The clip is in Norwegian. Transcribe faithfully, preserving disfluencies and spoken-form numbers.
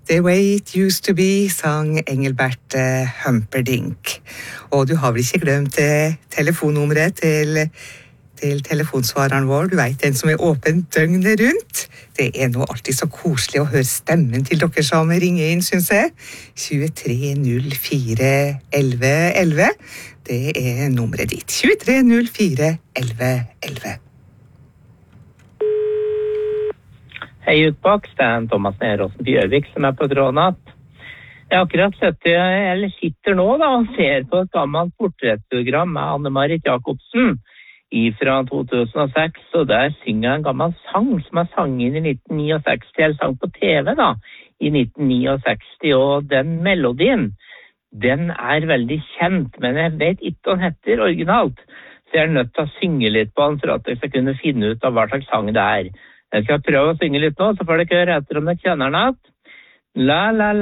The Way It Used To Be, sang Engelbert uh, Humperdinck. Og du har vel ikke glemt uh, telefonnummeret til, til telefonsvareren vår? Du vet, den som er åpen døgnet rundt. Det er nå alltid så koselig å høre stemmen til dere som ringer inn, synes jeg. tjuetre null fire elleve elleve. Det er nummeret ditt. tjuetre null fire elleve elleve. Hei utbaks, det er Thomas Neråsen Bjørvik som er på tråden. Jeg har akkurat sett, eller sitter nå da, og ser på et gammelt portrettprogram med Anne-Marit Jacobsen fra to tusen og seks, og der synger jeg en gammel sang som er sanget inn i nitten sekstini, eller sang på T V da, i nitten sekstini, og den melodien, den er veldig kjent, men jeg vet ikke hva den heter originalt, så jeg er nødt til å synge litt på den for at jeg skal kunne finne ut av hva slags sang det er. Jeg skal prøve å synge litt nå, så får dere høre etter om dere kjenner den. La, la, la.